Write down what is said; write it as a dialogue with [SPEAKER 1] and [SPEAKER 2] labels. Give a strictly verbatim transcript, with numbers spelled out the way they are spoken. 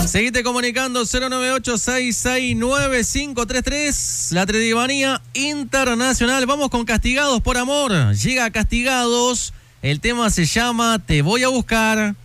[SPEAKER 1] Seguite comunicando cero nueve ocho, seis seis nueve, cinco tres tres, la Tredivanía Internacional. Vamos con Castigados por Amor. Llega Castigados. El tema se llama Te voy a buscar.